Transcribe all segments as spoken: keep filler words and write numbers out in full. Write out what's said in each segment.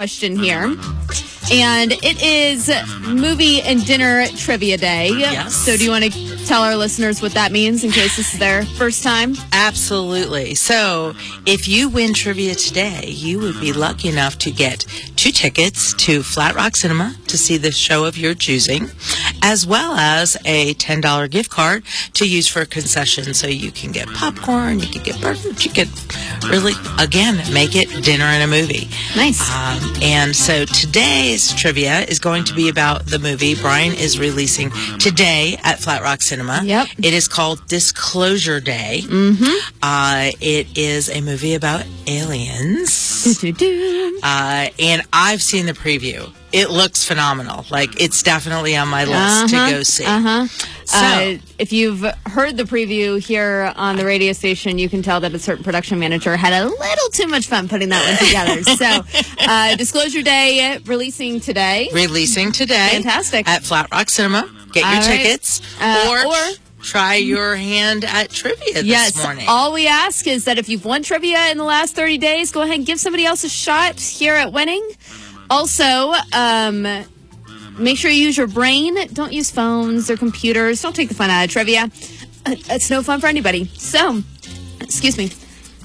question here. And it is movie and dinner trivia day. Yes. So do you want to tell our listeners what that means in case this is their first time? Absolutely. So if you win trivia today, you would be lucky enough to get two tickets to Flat Rock Cinema to see the show of your choosing, as well as a ten dollars gift card to use for a concession. So you can get popcorn, you can get burgers, you can really, again, make it dinner and a movie. Nice. Um, and so today's trivia is going to be about the movie Brian is releasing today at Flat Rock Cinema. Yep. It is called Disclosure Day. Mm-hmm. Uh, it is a movie about aliens. Do-do-do. Uh, and I've seen the preview. It looks phenomenal. Like, it's definitely on my list Uh-huh, to go see. Uh-huh. So, uh, if you've heard the preview here on the radio station, you can tell that a certain production manager had a little too much fun putting that one together. So, uh, Disclosure Day releasing today. releasing today. Fantastic. At Flat Rock Cinema. Get your All right. tickets. Uh, or, or- try your hand at trivia Yes, this morning. all we ask is that if you've won trivia in the last thirty days, go ahead and give somebody else a shot here at winning. Also, um, make sure you use your brain. Don't use phones or computers. Don't take the fun out of trivia. Uh, It's no fun for anybody. So, excuse me.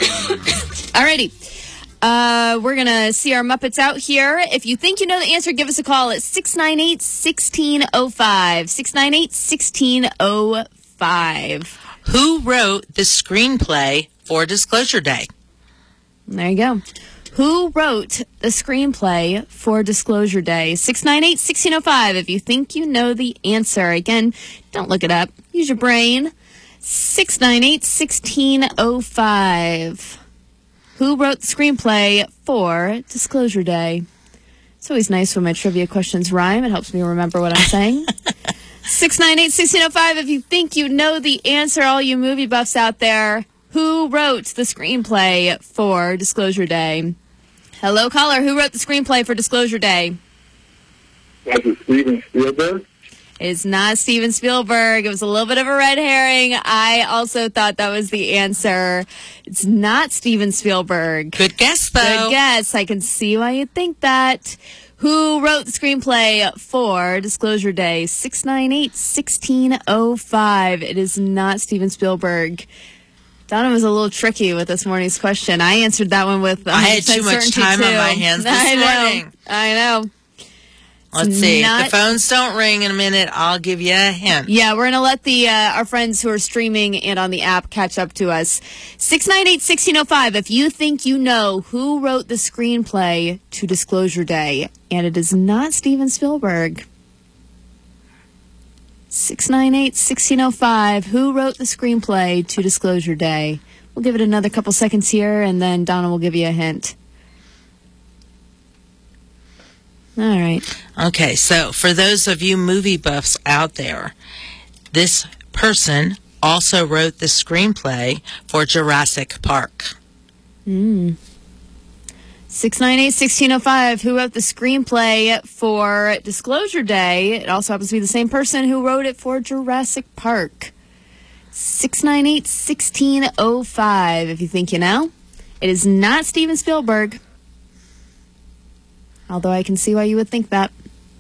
Alrighty. Uh, we're going to see our Muppets out here. If you think you know the answer, give us a call at six nine eight, one six zero five. six nine eight, one six zero five. Who wrote the screenplay for Disclosure Day? There you go. Who wrote the screenplay for Disclosure Day? six nine eight, one six zero five. If you think you know the answer. Again, don't look it up. Use your brain. six nine eight, one six zero five. Who wrote the screenplay for Disclosure Day? It's always nice when my trivia questions rhyme. It helps me remember what I'm saying. six nine eight, one six zero five. If you think you know the answer, all you movie buffs out there, who wrote the screenplay for Disclosure Day? Hello, caller. Who wrote the screenplay for Disclosure Day? Was it Steven Spielberg? It is not Steven Spielberg. It was a little bit of a red herring. I also thought that was the answer. It's not Steven Spielberg. Good guess, though. Good guess. I can see why you think that. Who wrote the screenplay for Disclosure Day? six nine eight, one six zero five. It is not Steven Spielberg. Donna was a little tricky with this morning's question. I answered that one with I had too much time too. on my hands this I know. morning. I know. Let's It's see. not- If the phones don't ring in a minute, I'll give you a hint. Yeah, we're going to let the uh, our friends who are streaming and on the app catch up to us. six nine eight, one six zero five. If you think you know who wrote the screenplay to Disclosure Day, and it is not Steven Spielberg. six nine eight, one six zero five. Who wrote the screenplay to Disclosure Day? We'll give it another couple seconds here, and then Donna will give you a hint. All right. Okay, so for those of you movie buffs out there, this person also wrote the screenplay for Jurassic Park. Mm. six nine eight, one six zero five. Who wrote the screenplay for Disclosure Day? It also happens to be the same person who wrote it for Jurassic Park. six nine eight, one six zero five. If you think you know. It is not Steven Spielberg. Although I can see why you would think that.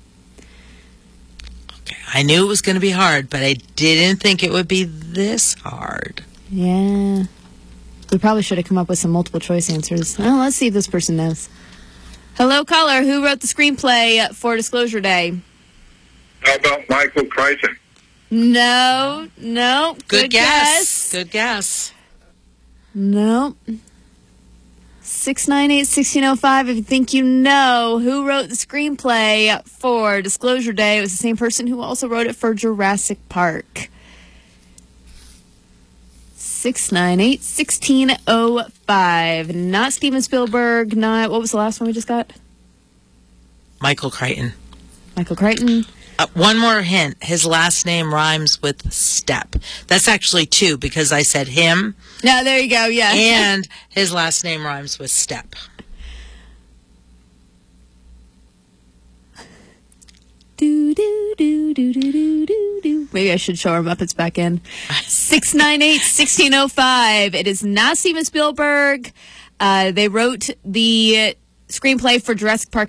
Okay, I knew it was going to be hard, but I didn't think it would be this hard. Yeah. We probably should have come up with some multiple choice answers. Well, let's see if this person knows. Hello, caller. Who wrote the screenplay for Disclosure Day? How about Michael Crichton? No, no. Good, Good guess. guess. Good guess. No. six nine eight, one six zero five. If you think you know who wrote the screenplay for Disclosure Day, it was the same person who also wrote it for Jurassic Park. six nine eight, one six zero five. Not Steven Spielberg. Not, what was the last one we just got? Michael Crichton. Michael Crichton. Uh, one more hint. His last name rhymes with step. That's actually two because I said him. No, there you go. Yeah. And his last name rhymes with step. Do, do, do, do, do, do, do, do. Maybe I should show our Muppets back in. six nine eight, one six zero five. It is not Steven Spielberg. Uh, they wrote the screenplay for Jurassic Park